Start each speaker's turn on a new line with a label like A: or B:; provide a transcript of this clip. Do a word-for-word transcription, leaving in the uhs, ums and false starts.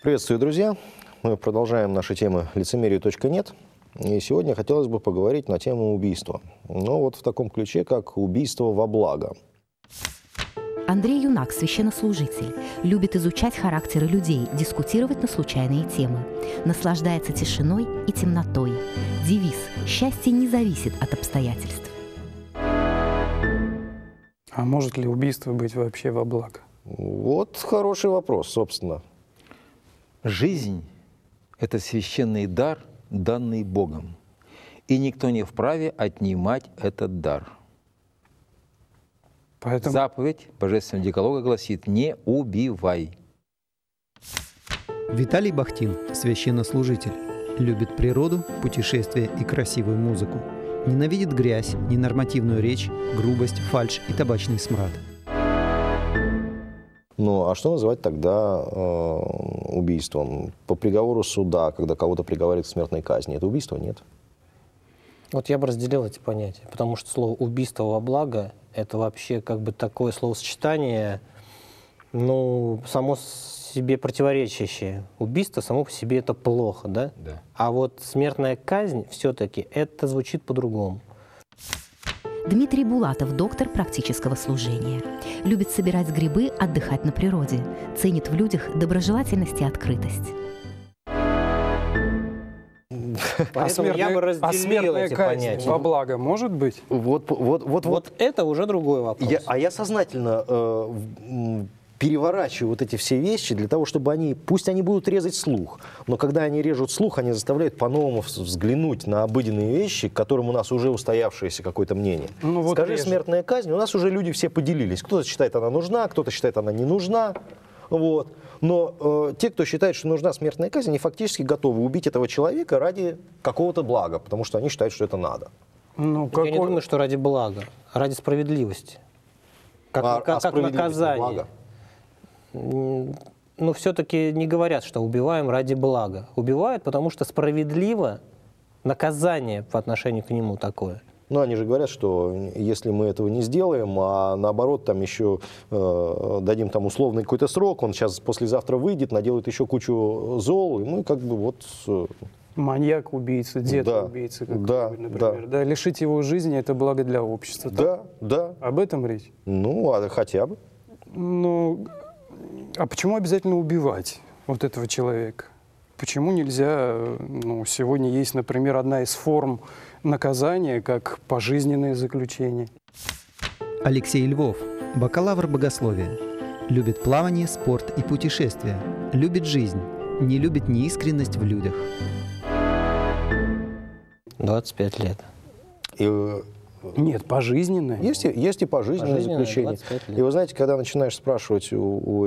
A: Приветствую, друзья! Мы продолжаем наши темы лицемерие точка нет. И сегодня хотелось бы поговорить на тему убийства. Но вот в таком ключе, как убийство во благо.
B: Андрей Юнак, священнослужитель, любит изучать характеры людей, дискутировать на случайные темы. Наслаждается тишиной и темнотой. Девиз «Счастье не зависит от обстоятельств».
C: А может ли убийство быть вообще во благо?
A: Вот хороший вопрос, собственно.
D: Жизнь – это священный дар, данный Богом, и никто не вправе отнимать этот дар.
C: Поэтому...
D: Заповедь Божественного Декалога гласит «не убивай».
E: Виталий Бахтин, священнослужитель, любит природу, путешествия и красивую музыку. Ненавидит грязь, ненормативную речь, грубость, фальшь и табачный смрад.
A: Ну, а что называть тогда э, убийством? По приговору суда, когда кого-то приговаривают к смертной казни, это убийство? Нет.
F: Вот я бы разделил эти понятия, потому что слово «убийство во благо» — это вообще как бы такое словосочетание, ну, само себе противоречащее. Убийство само по себе — это плохо, да?
D: Да.
F: А вот смертная казнь все-таки это звучит по-другому.
B: Дмитрий Булатов, доктор практического служения. Любит собирать грибы, отдыхать на природе. Ценит в людях доброжелательность и открытость.
F: Поэтому я бы разделил
C: а смертная
F: эти
C: казнь
F: понятия.
C: во благо может быть?
A: Вот, вот, вот,
F: Вот это уже другой вопрос.
A: Я, а я сознательно э, м, переворачиваю вот эти все вещи для того, чтобы они, пусть они будут резать слух, но когда они режут слух, они заставляют по-новому взглянуть на обыденные вещи, к которым у нас уже устоявшееся какое-то мнение.
C: Ну, вот
A: Скажи,
C: режет.
A: смертная казнь, у нас уже люди все поделились. Кто-то считает, она нужна, кто-то считает, она не нужна. Вот. Но э, те, кто считает, что нужна смертная казнь, они фактически готовы убить этого человека ради какого-то блага, потому что они считают, что это надо.
C: Ну,
F: Я не думаю, что ради блага, а ради справедливости. Как,
A: А-
F: как-
A: а
F: как
A: справедливость не
F: наказание.
A: благо?
F: М, Ну, все-таки не говорят, что убиваем ради блага. Убивают, потому что справедливо наказание по отношению к нему такое.
A: Ну, они же говорят, что если мы этого не сделаем, а наоборот, там еще э, дадим там условный какой-то срок, он сейчас послезавтра выйдет, наделает еще кучу зол, и мы как бы вот... Э,
C: маньяк, убийца, дед
A: Да,
C: убийца,
A: да,
C: например.
A: да.
C: Да. Лишить его жизни – это благо для общества. Так?
A: да, да,
C: Об этом речь?
A: ну, а хотя бы.
C: Ну, а почему обязательно убивать вот этого человека? Почему нельзя, ну, сегодня есть, например, одна из форм наказания, как пожизненное заключение.
E: Алексей Львов, бакалавр богословия. Любит плавание, спорт и путешествия. Любит жизнь, не любит неискренность в людях.
F: двадцать пять лет.
A: И, э,
C: Нет, пожизненное.
A: есть, и- есть и пожизненное
F: Пожизненное,
A: заключение.
F: двадцать пять лет.
A: И вы знаете, когда начинаешь спрашивать у, у